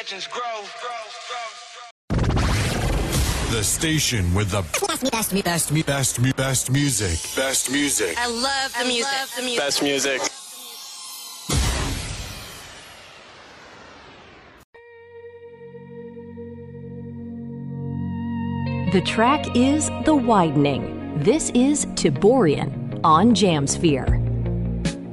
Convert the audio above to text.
legends grow. The station with the best music. Best music. I love the music. Best music. The track is The Widening. This is Tiborian on Jamsphere.